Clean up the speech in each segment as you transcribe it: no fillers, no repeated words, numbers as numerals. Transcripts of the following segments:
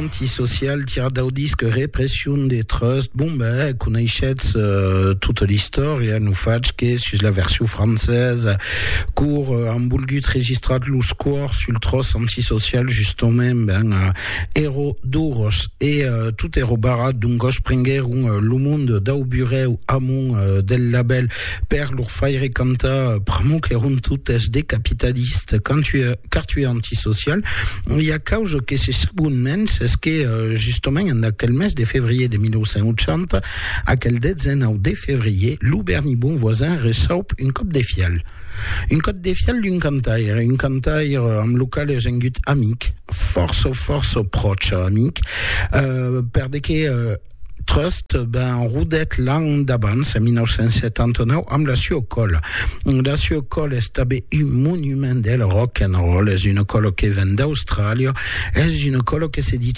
antisocial tira d'audisque répression des trusts. Bon, connaissez toute l'histoire, nous faig que sur la version française, cours en bulgut registrat l'usquor sur le trust antisocial, justement, héros d'ouros et tout héros barat d'un gauche springer le monde d'aubureu amont del label per l'urfaire canta pramo que rund tout est des capitalistes car tu es antisocial. Il y a cause que c'est sabunment, c'est ce que justement en aquel mes de février de 1980 à quel dezenau de février l'Uberni bon voisin resaup une cop de fial. Une cote de fial d'une cantaire en local et gengut amic, force proche amic, per que Trust, roudette lang d'abans, en 1979, am la suocol. La suocol est un monument del rock and roll, est une colo qui vient d'Australie, est une colo qui se dit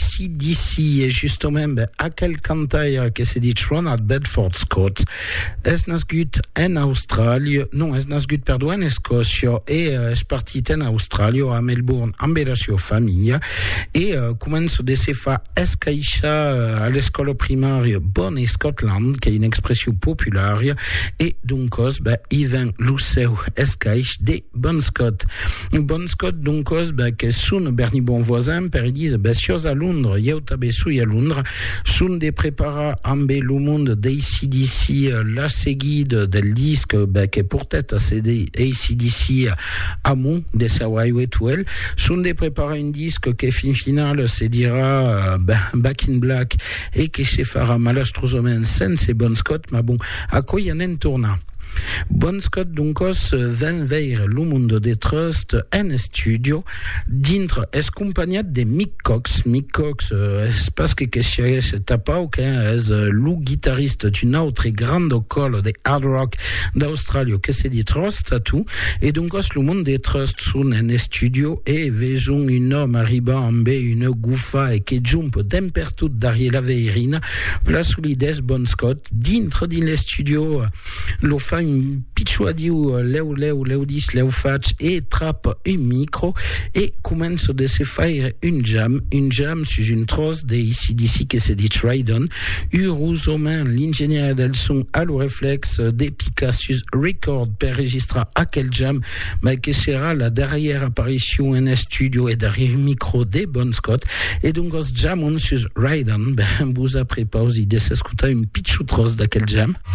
AC/DC, et justement, à quel cantaire qui se dit Ronald Bedford Scott, est nasgut en Australie, non, est nasgut perdou en Escocia, et est parti en Australie, à Melbourne, en la sua famille, et commence de se faire escaïcha à l'escole primaire Bonne Scotland, qui est une expression populaire, et donc, il vient l'Usseu escaïch de Bon Scott. Bon Scott, donc, qui sont Bernie bon voisin, per disent, sios à Londres, yeutabe sui à Londres, sont des préparats ambe le monde d'ACDC, la seguide del disque, qui pour tête à CD ACDC amont de Sawai Wetwell, sont des préparats un disque qui final se dira, Back in Black, et qui se fera malastrosomen sense Bon Scott, mais bon, à quoi y en a un tournant? Bon Scott duncos ven veire le monde des trusts en studio dintre es compagniat de Mick Cox. Mick Cox es pas que se tapau que es le guitariste d'une autre grande col de hard rock d'Australie que se dit Trust à tout et duncos le monde des trusts sont en studio et vejon un homme arriba en bé une goufa et que jump d'empertut d'arrière la veirina place solides Bon Scott dintre din les studio lo fa un pitchouadiu leudis leufach et trappe un micro et commence de se faire une jam sur une trosse de ici que se dit Tridon urusomen l'ingénieur del son à le réflexe des Picassus record per registra à quel jam mais que sera la dernière apparition en studio et derrière micro de Bon Scott et donc os jamon sur Tridon vous après pause il s'escuta une pitchou trosse d'aquel jam.